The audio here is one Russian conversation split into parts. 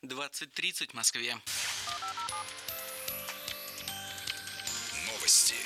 20:30 в Москве. Новости.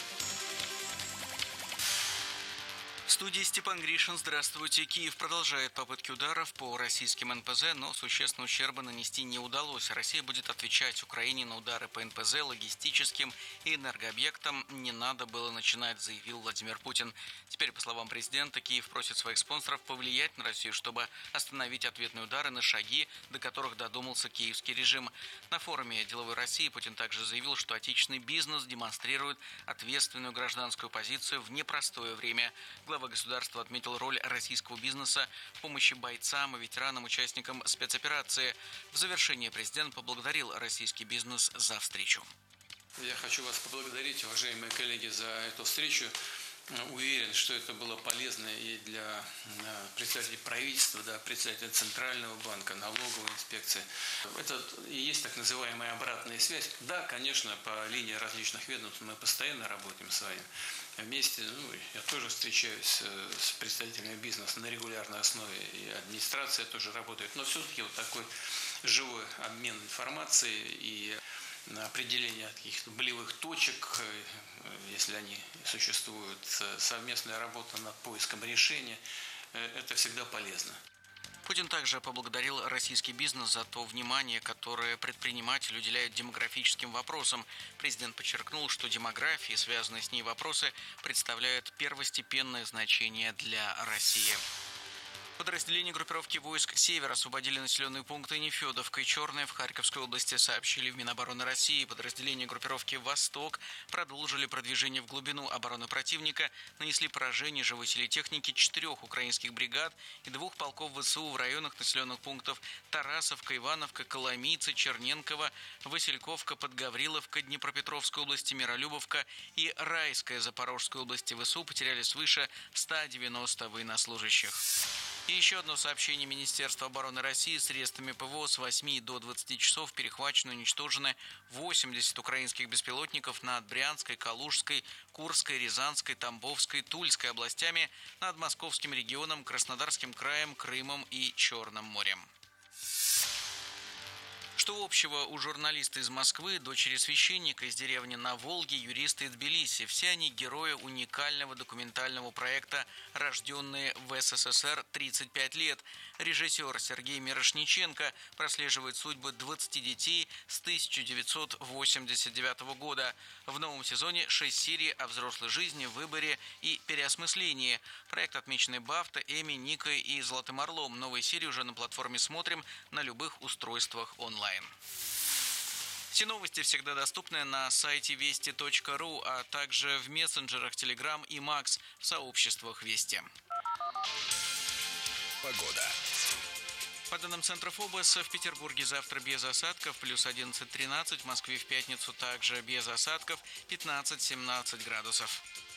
В студии Степан Гришин. Здравствуйте. Киев продолжает попытки ударов по российским НПЗ, но существенного ущерба нанести не удалось. Россия будет отвечать Украине на удары по НПЗ, логистическим и энергообъектам. Не надо было начинать, заявил Владимир Путин. Теперь, по словам президента, Киев просит своих спонсоров повлиять на Россию, чтобы остановить ответные удары на шаги, до которых додумался киевский режим. На форуме «Деловой России» Путин также заявил, что отечественный бизнес демонстрирует ответственную гражданскую позицию в непростое время. Глава государства отметил роль российского бизнеса в помощи бойцам и ветеранам, участникам спецоперации. В завершении президент поблагодарил российский бизнес за встречу. Я хочу вас поблагодарить, уважаемые коллеги, за эту встречу. Уверен, что это было полезно и для представителей правительства, представителей Центрального банка, налоговой инспекции. Это и есть так называемая обратная связь. Да, конечно, по линии различных ведомств мы постоянно работаем с вами. Вместе, я тоже встречаюсь с представителями бизнеса на регулярной основе, и администрация тоже работает. Но все-таки вот такой живой обмен информацией и определение каких-то болевых точек, если они существуют, совместная работа над поиском решения, это всегда полезно. Путин также поблагодарил российский бизнес за то внимание, которое предприниматели уделяют демографическим вопросам. Президент подчеркнул, что демография и связанные с ней вопросы представляют первостепенное значение для России. Подразделения группировки войск «Север» освободили населенные пункты Нефедовка и Черная в Харьковской области, сообщили в Минобороны России. Подразделения группировки «Восток» продолжили продвижение в глубину обороны противника, нанесли поражение живой силе техники 4 украинских бригад и 2 полков ВСУ в районах населенных пунктов Тарасовка, Ивановка, Коломийцы, Черненково, Васильковка, Подгавриловка, Днепропетровской области, Миролюбовка и Райская Запорожской области. ВСУ потеряли свыше 190 военнослужащих. И еще одно сообщение Министерства обороны России: средствами ПВО с 8 до 20 часов перехвачены и уничтожены 80 украинских беспилотников над Брянской, Калужской, Курской, Рязанской, Тамбовской, Тульской областями, над Московским регионом, Краснодарским краем, Крымом и Черным морем. Что общего у журналиста из Москвы, дочери священника из деревни на Волге, юриста из Тбилиси? Все они герои уникального документального проекта «Рожденные в СССР 35 лет». Режиссер Сергей Мирошниченко прослеживает судьбы 20 детей с 1989 года. В новом сезоне 6 серий о взрослой жизни, выборе и переосмыслении. Проект, отмеченный БАФТА, Эмми, Никой и Золотым Орлом. Новые серии уже на платформе «Смотрим» на любых устройствах онлайн. Все новости всегда доступны на сайте вести.ру, а также в мессенджерах Telegram и Max в сообществах Вести. Погода. По данным Центра ФОБОС, в Петербурге завтра без осадков, плюс 11-13, в Москве в пятницу также без осадков, 15-17 градусов.